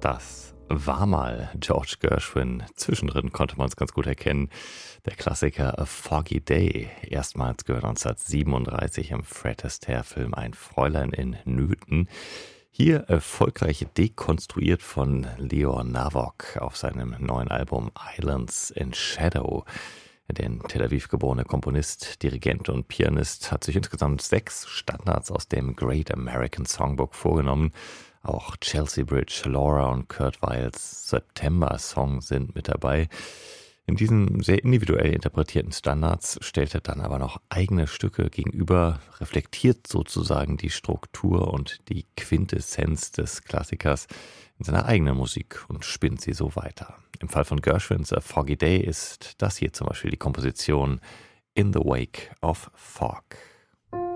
Das war mal George Gershwin. Zwischendrin konnte man es ganz gut erkennen. Der Klassiker A Foggy Day, erstmals gehört 1937 im Fred Astaire-Film Ein Fräulein in Nöten. Hier erfolgreich dekonstruiert von Leo Navok auf seinem neuen Album Islands in Shadow. Der in Tel Aviv geborene Komponist, Dirigent und Pianist hat sich insgesamt 6 Standards aus dem Great American Songbook vorgenommen. Auch Chelsea Bridge, Laura und Kurt Weils September-Song sind mit dabei. In diesen sehr individuell interpretierten Standards stellt er dann aber noch eigene Stücke gegenüber, reflektiert sozusagen die Struktur und die Quintessenz des Klassikers in seiner eigenen Musik und spinnt sie so weiter. Im Fall von Gershwins A Foggy Day ist das hier zum Beispiel die Komposition In the Wake of Fog.